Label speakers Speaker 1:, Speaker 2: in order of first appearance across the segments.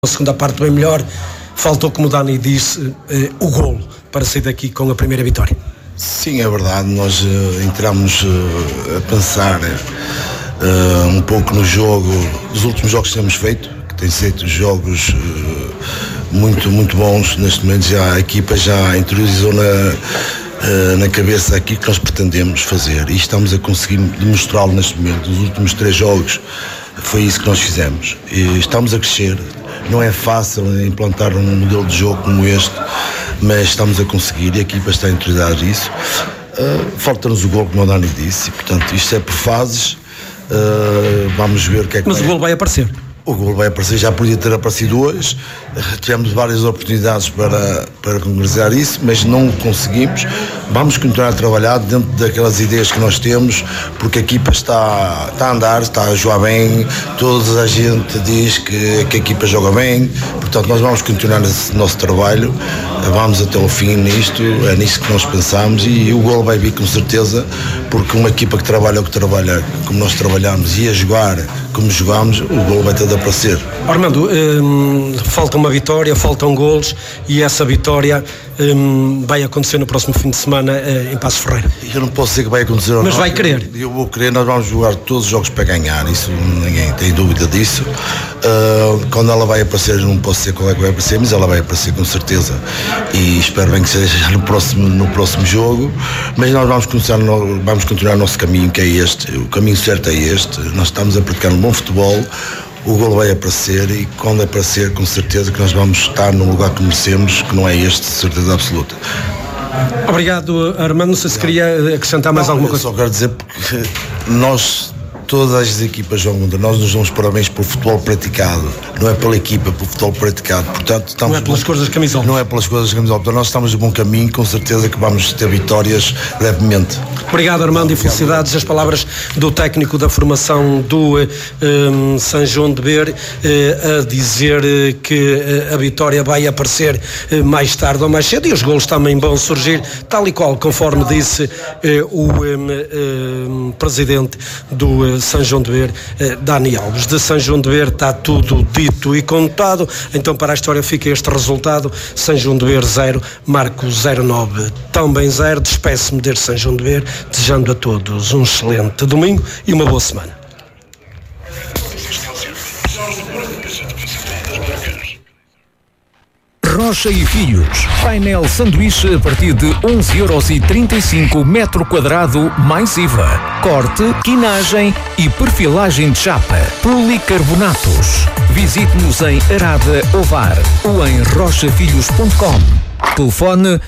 Speaker 1: A segunda parte bem melhor, faltou, como o Dani disse, o golo para sair daqui com a primeira vitória.
Speaker 2: Sim, é verdade, nós entramos a pensar um pouco no jogo, dos últimos jogos que temos feito, que têm sido jogos muito bons. Neste momento já a equipa já interiorizou na cabeça aquilo que nós pretendemos fazer e estamos a conseguir demonstrá-lo neste momento. Nos últimos 3 jogos foi isso que nós fizemos e estamos a crescer. Não é fácil implantar um modelo de jogo como este, mas estamos a conseguir e a equipa está a interiorizar isso. Falta-nos o gol, como o Dani disse, e portanto isto é por fases. Vamos ver o que é que
Speaker 1: Mas o gol vai aparecer.
Speaker 2: O gol vai aparecer, já podia ter aparecido hoje. Tivemos várias oportunidades para concretizar isso, mas não conseguimos. Vamos continuar a trabalhar dentro daquelas ideias que nós temos, porque a equipa está a andar, está a jogar bem. Toda a gente diz que a equipa joga bem, portanto nós vamos continuar esse nosso trabalho, vamos até o fim nisto, é nisto que nós pensamos e o gol vai vir com certeza, porque uma equipa que trabalha como nós trabalhamos e a jogar como jogamos, o gol vai ter de aparecer.
Speaker 1: Armando, falta uma vitória, faltam golos e essa vitória vai acontecer no próximo fim de semana em Passos Ferreira.
Speaker 2: Eu não posso dizer que vai acontecer.
Speaker 1: Mas vai querer.
Speaker 2: Eu vou querer, nós vamos jogar todos os jogos para ganhar, isso ninguém tem dúvida disso. Quando ela vai aparecer, não posso dizer qual é que vai aparecer, mas ela vai aparecer com certeza e espero bem que seja já no próximo jogo, mas nós vamos continuar o nosso caminho, que é este, o caminho certo é este. Nós estamos a praticar um bom futebol, o golo vai aparecer e quando aparecer, com certeza que nós vamos estar no lugar que merecemos, que não é este, de certeza absoluta.
Speaker 1: Obrigado, Armando. Não sei se queria acrescentar mais alguma coisa.
Speaker 2: Eu só quero dizer porque todas as equipas jogam contra nós, nos damos parabéns pelo futebol praticado, não é pela equipa, pelo futebol praticado, portanto
Speaker 1: não é pelas cores das camisolas.
Speaker 2: Não é pelas cores das camisolas, portanto nós estamos no bom caminho, com certeza que vamos ter vitórias brevemente.
Speaker 1: Obrigado, Armando, e felicidades. As palavras do técnico da formação do São João de Ver a dizer que a vitória vai aparecer mais tarde ou mais cedo e os golos também vão surgir, tal e qual, conforme disse o presidente do São João de Ver, Dani Alves. De São João de Ver está tudo dito e contado, então para a história fica este resultado: São João de Ver 0, Marco 09 também 0. Despeço-me desde São João de Ver, desejando a todos um excelente domingo e uma boa semana.
Speaker 3: Rocha e Filhos, painel sanduíche a partir de 11,35€ metro quadrado mais IVA. Corte, quinagem e perfilagem de chapa. Policarbonatos. Visite-nos em Arada Ovar ou em rochafilhos.com. Telefone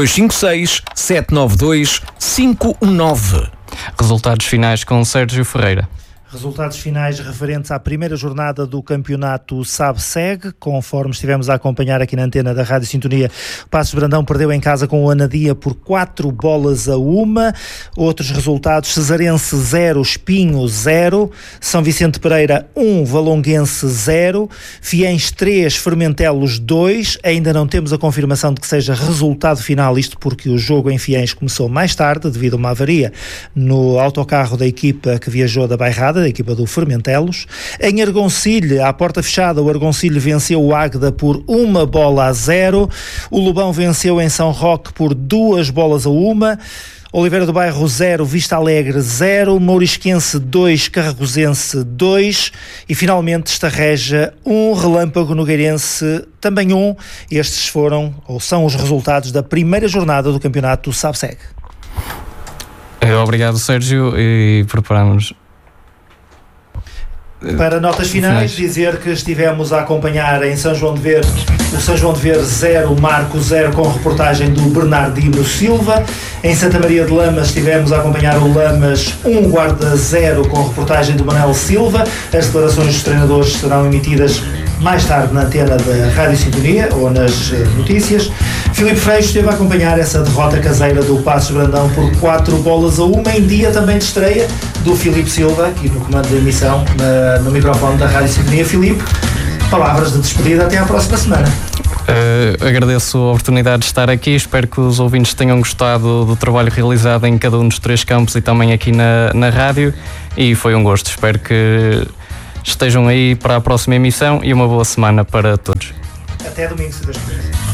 Speaker 3: 256-792-519.
Speaker 4: Resultados finais com Sérgio Ferreira.
Speaker 5: Resultados finais referentes à primeira jornada do campeonato SAB-SEG, conforme estivemos a acompanhar aqui na antena da Rádio Sintonia. Passos de Brandão perdeu em casa com o Anadia por 4-1. Outros resultados: Cesarense 0, Espinho 0, São Vicente Pereira 1, Valonguense 0, Fiens 3, Fermentelos 2. Ainda não temos a confirmação de que seja resultado final, isto porque o jogo em Fiens começou mais tarde, devido a uma avaria no autocarro da equipa que viajou da Bairrada, da equipa do Fermentelos. Em Argoncilho, à porta fechada, o Argoncilho venceu o Águeda por 1-0. O Lobão venceu em São Roque por 2-1. Oliveira do Bairro 0, Vista Alegre 0, Mourisquense 2, Carragosense 2 e finalmente Estarreja 1, Relâmpago Nogueirense também 1. Estes foram ou são os resultados da primeira jornada do campeonato SAB-SEG.
Speaker 4: Obrigado, Sérgio, e preparamos.
Speaker 5: Para notas finais, dizer que estivemos a acompanhar em São João de Ver o São João de Ver 0, Marco 0, com reportagem do Bernardino Silva. Em Santa Maria de Lamas estivemos a acompanhar o Lamas 1, Guarda 0, com reportagem do Manuel Silva. As declarações dos treinadores serão emitidas mais tarde na antena da Rádio Sintonia ou nas notícias. Filipe Freixo esteve a acompanhar essa derrota caseira do Passos de Brandão por 4-1, em dia também de estreia do Filipe Silva, aqui no comando da emissão, no microfone da Rádio Sintonia. Filipe, palavras de despedida, até à próxima semana.
Speaker 4: Agradeço a oportunidade de estar aqui, espero que os ouvintes tenham gostado do trabalho realizado em cada um dos 3 campos e também aqui na rádio, e foi um gosto. Espero que estejam aí para a próxima emissão e uma boa semana para todos.
Speaker 5: Até domingo, se Deus quiser.